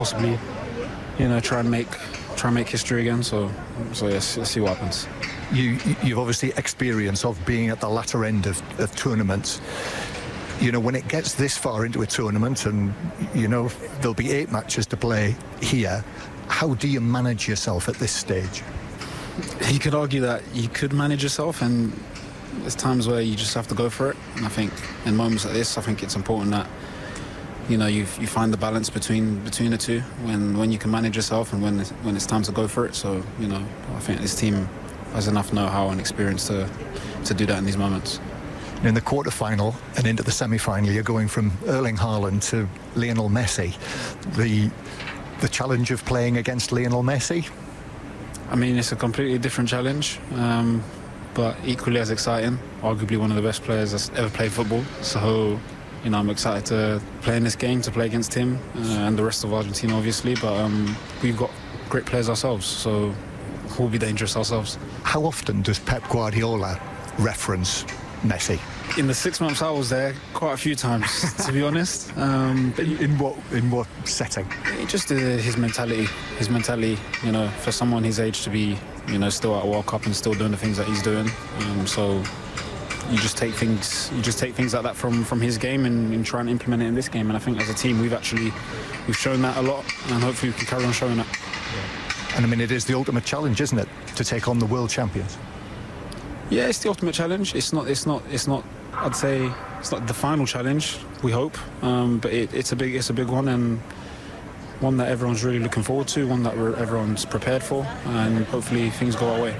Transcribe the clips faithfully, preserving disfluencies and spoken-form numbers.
possibly, you know, try and make try and make history again. So, so yes, let's see what happens. You, you've obviously experience of being at the latter end of, of tournaments. You know, when it gets this far into a tournament and, you know, there'll be eight matches to play here, how do you manage yourself at this stage? You could argue that you could manage yourself, and there's times where you just have to go for it. And I think in moments like this, I think it's important that, you know, you you find the balance between between the two when when you can manage yourself and when it's, when it's time to go for it. So, you know, I think this team has enough know-how and experience to to do that in these moments. In the quarter-final and into the semi-final, you're going from Erling Haaland to Lionel Messi. The the challenge of playing against Lionel Messi? I mean, it's a completely different challenge, um, but equally as exciting. Arguably one of the best players that's ever played football. So, you know, I'm excited to play in this game, to play against him uh, and the rest of Argentina, obviously. But um, we've got great players ourselves, so we'll be dangerous ourselves. How often does Pep Guardiola reference Messi? In the six months I was there, quite a few times, to be honest. Um, in, in what in what setting? Just uh, his mentality, his mentality. You know, for someone his age to be, you know, still at a World Cup and still doing the things that he's doing. Um, so you just take things, you just take things like that from from his game and, and try and implement it in this game. And I think as a team, we've actually we've shown that a lot, and hopefully we can carry on showing that. And I mean, it is the ultimate challenge, isn't it, to take on the world champions? Yeah, it's the ultimate challenge. It's not. It's not. It's not. I'd say it's not the final challenge. We hope, um, but it, it's a big. It's a big one, and one that everyone's really looking forward to. One that we're, everyone's prepared for, and hopefully things go our way.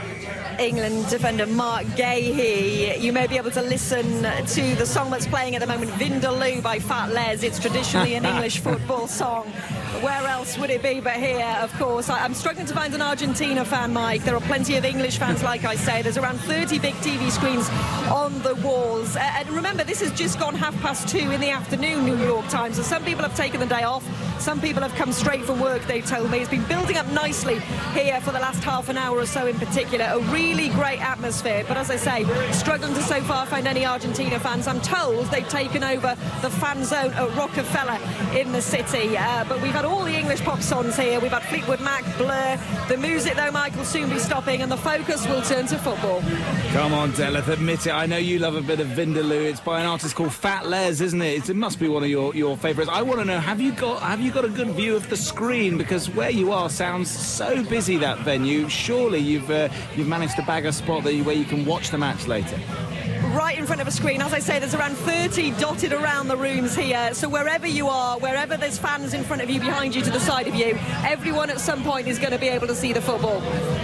England defender Mark Gahey. You may be able to listen to the song that's playing at the moment, Vindaloo by Fat Les. It's traditionally an English football song. Where else would it be but here, of course? I, I'm struggling to find an Argentina fan, Mike. There are plenty of English fans, like I say. There's around thirty big T V screens on the walls. Uh, and remember, this has just gone half past two in the afternoon, New York time. So some people have taken the day off. Some people have come straight from work, they told me. It's been building up nicely here for the last half an hour or so in particular. A really great atmosphere. But as I say, struggling to so far find any Argentina fans. I'm told they've taken over the fan zone at Rockefeller in the city. Uh, but we've had all the English pop songs here. We've had Fleetwood Mac, Blur. The music, though, Mike, will soon be stopping, and the focus will turn to football. Come on, Deleth, admit it. I know you love a bit of Vindaloo. It's by an artist called Fat Les, isn't it? It's, it must be one of your, your favourites. I want to know, have you got have you got a good view of the screen? Because where you are sounds so busy, that venue. Surely you've uh, you've managed to bag a spot that you, where you can watch the match later. Right in front of a screen. As I say, there's around thirty dotted around the rooms here. So wherever you are, wherever there's fans in front of you, behind you, to the side of you, everyone at some point is going to be able to see the football.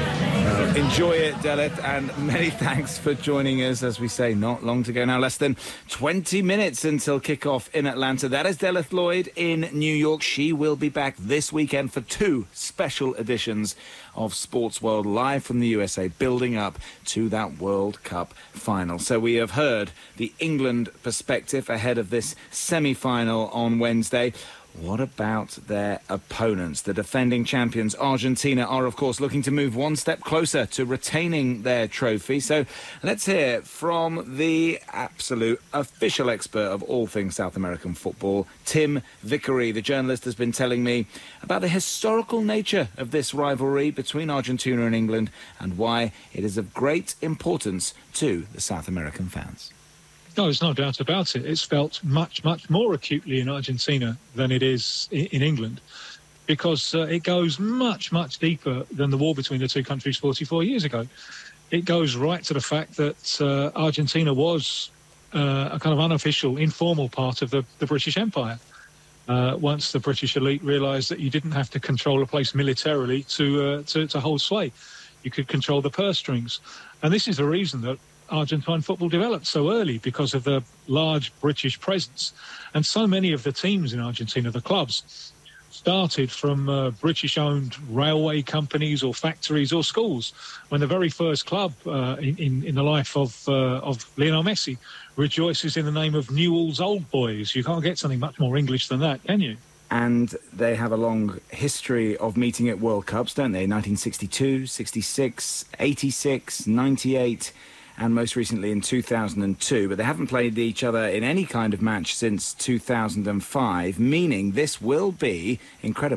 Uh, enjoy it, Deleth, and many thanks for joining us. As we say, not long to go now, less than twenty minutes until kick-off in Atlanta. That is Deleth Lloyd in New York. She will be back this weekend for two special editions of Sports World live from the U S A, building up to that World Cup final. So we have heard the England perspective ahead of this semi-final on Wednesday. What about their opponents? The defending champions, Argentina, are, of course, looking to move one step closer to retaining their trophy. So let's hear from the absolute official expert of all things South American football, Tim Vickery. The journalist has been telling me about the historical nature of this rivalry between Argentina and England and why it is of great importance to the South American fans. No, there's no doubt about it. It's felt much, much more acutely in Argentina than it is in England, because uh, it goes much, much deeper than the war between the two countries forty-four years ago. It goes right to the fact that uh, Argentina was uh, a kind of unofficial, informal part of the, the British Empire. Uh, once the British elite realised that you didn't have to control a place militarily to, uh, to, to hold sway. You could control the purse strings. And this is the reason that Argentine football developed so early, because of the large British presence. And so many of the teams in Argentina, the clubs, started from uh, British-owned railway companies or factories or schools. When the very first club uh, in, in, in the life of, uh, of Lionel Messi rejoices in the name of Newell's Old Boys. You can't get something much more English than that, can you? And they have a long history of meeting at World Cups, don't they? nineteen sixty-two, sixty-six, eighty-six, ninety-eight... and most recently in two thousand two, but they haven't played each other in any kind of match since two thousand five, meaning this will be incredible.